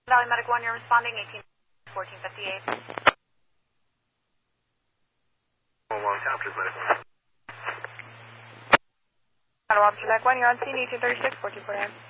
Valley Medic 1, you're responding 1458. Captures Medic 1. Hello, Officer Medic 1, you're on scene 1836, 1449.